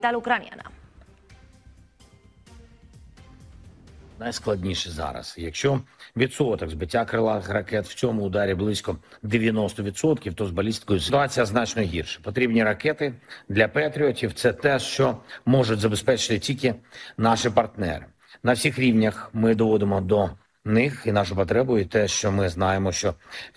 Ucraniana. Найскладніше зараз. Якщо відсоток збиття крилатих ракет в цьому ударі близько 90%, то з балістикою ситуація значно гірша. Потрібні ракети для Петріотів – це те, що можуть забезпечити тільки наші партнери. На всіх рівнях ми доводимо до них і нашу потребу, і те, що ми знаємо, що